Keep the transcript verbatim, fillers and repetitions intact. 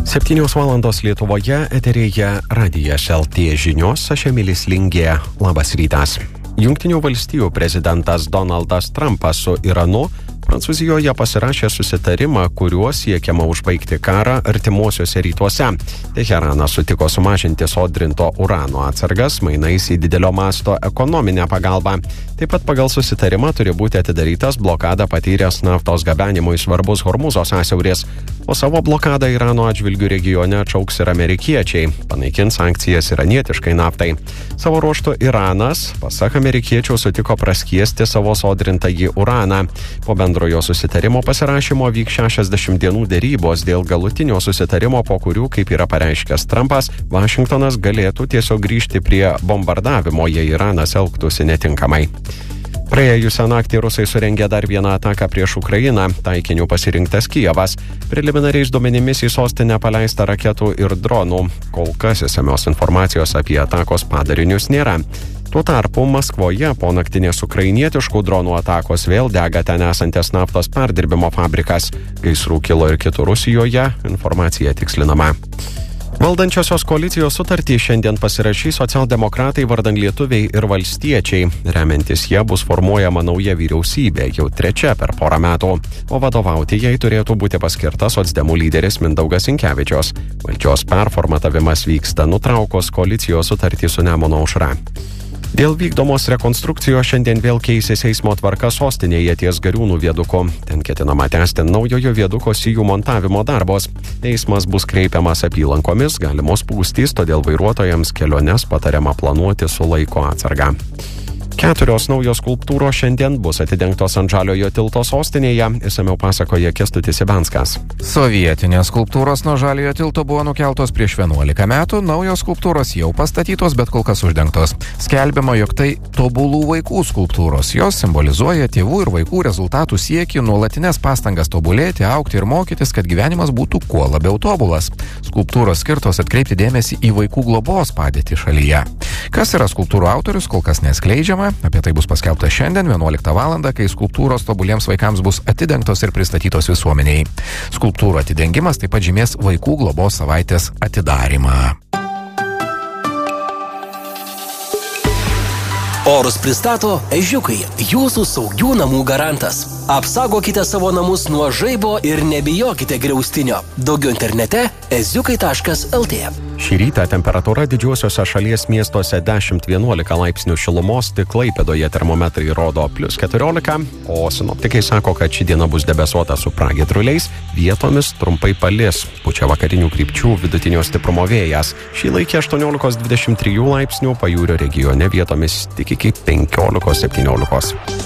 septynios valandos Lietuvoje, eteryje Radijas L T žinios, aš Emilis Lingė. Labas rytas. Jungtinių valstijų prezidentas Donaldas Trumpas su Iranu Prancūzijoje pasirašė susitarimą, kuriuo siekiama užbaigti karą artimuosiuose rytuose. Teheranas sutiko sumažinti sodrinto urano atsargas mainais į didelio masto ekonominę pagalbą. Taip pat pagal susitarimą turi būti atidarytas blokadą patyręs naftos gabenimui svarbus Hormūzo sąsiauris, o savo blokadą Irano atžvilgių regione atšauks ir amerikiečiai, panaikins sankcijas iranietiškai naftai. Savo ruožtu Iranas, pasak amerikiečių, sutiko praskiesti savo sodrintąjį uraną. Po bendrojo susitarimo pasirašymo vyks šešiasdešimt dienų derybos dėl galutinio susitarimo, po kurių, kaip yra pareiškęs Trumpas, Vašingtonas galėtų tiesiog grįžti prie bombardavimo, jei Iranas elgtųsi netinkamai. Praėjusią naktį rusai surengė dar vieną ataką prieš Ukrainą, taikiniu pasirinktas Kijevas. Preliminariais duomenimis į sostinę paleista raketų ir dronų. Kol kas išsamios informacijos apie atakos padarinius nėra. Tuo tarpu Maskvoje po naktinės ukrainietiškų dronų atakos vėl dega ten esantis naftos perdirbimo fabrikas. Gaisrų kilo ir kitur Rusijoje, informacija tikslinama. Valdančiosios koalicijos sutartį šiandien pasirašys socialdemokratai vardan lietuviai ir valstiečiai. Remiantis jie bus formuojama nauja vyriausybė, jau trečia per porą metų, o vadovauti jai turėtų būti paskirtas socdemų lyderis Mindaugas Sinkevičius. Valdžios performatavimas vyksta nutraukos koalicijos sutartį su Nemuno aušra. Dėl vykdomos rekonstrukcijos šiandien vėl keisis eismo tvarka sostinėje ties Gariūnų viaduku. Ten ketinama tęsti naujojo viaduko sijų montavimo darbus. Eismas bus kreipiamas apylankomis, galimos spūstys, todėl vairuotojams keliones patariama planuoti su laiko atsarga. Keturios naujos skulptūros šiandien bus atidengtos ant Žaliojo tilto sostinėje, išsamiau pasakoja Kęstutis Ibenskas. Sovietinės skulptūros nuo Žaliojo tilto buvo nukeltos prieš vienuolika metų, naujos skulptūros jau pastatytos, bet kol kas uždengtos. Skelbiama, jog tai tobulų vaikų skulptūros. Jos simbolizuoja tėvų ir vaikų rezultatų siekį, nuolatinės pastangas tobulėti, augti ir mokytis, kad gyvenimas būtų kuo labiau tobulas. Skulptūros skirtos atkreipti dėmesį į vaikų globos padėtį šalyje. Kas yra skulptūrų autorius, kol kas neskleidžiama. Apie tai bus paskelbta šiandien vienuoliktą valandą, kai skulptūros tobuliems vaikams bus atidengtos ir pristatytos visuomeniai. Skulptūrų atidengimas taip pat žymės vaikų globos savaitės atidarymą. Orus pristato Ežiukai, jūsų saugių namų garantas. Apsaugokite savo namus nuo žaibo ir nebijokite griaustinio. Daugiau internete eziukai taškas el tė. Šį rytą temperatūra didžiuosiuose šalies miestuose dešimt vienuolika laipsnių šilumos, tik Klaipėdoje termometrai rodo plius keturiolika, o sinoptikai sako, kad ši diena bus debesuota su pragiedruliais, vietomis trumpai palis, pučia vakarinių krypčių vidutinio stiprumo vėjas. Šį laikį aštuoniolika dvidešimt trijų laipsnių, pajūrio regione vietomis tik iki penkiolikos septyniolikos.